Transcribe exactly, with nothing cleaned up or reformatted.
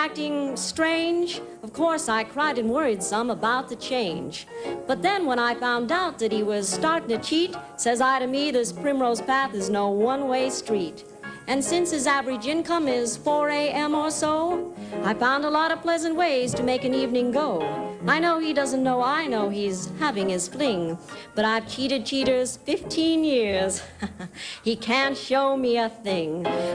Acting strange, of course I cried and worried some about the change. But then when I found out that he was starting to cheat, says I to me, this primrose path is no one-way street. And since his average income is four A M or so, I found a lot of pleasant ways to make an evening go. I know he doesn't know I know he's having his fling, but I've cheated cheaters fifteen years. He can't show me a thing.